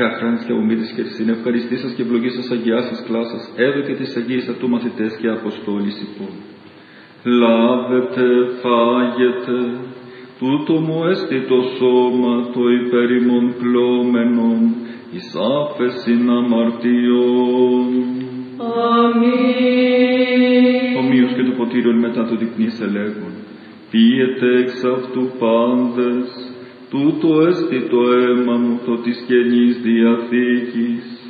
και αχράντης και ομίδης και την ευχαριστήσας και ευλογήσας αγιάσας κλάσας, έδωκε της Αγίας Ατού μαθητές και Αποστόλης υπό. Λάβετε, φάγετε, τούτο μου έστι το σώμα, το υπέρ ημών πλώμενον, εις άφεσιν αμαρτιών. Αμήν. Ομοίως και το ποτήριον μετά το δεικνύς ελέγχον. Πίετε εξ αυτού πάντες, τούτο έστι το αίμα μου, το της Καινής Διαθήκης.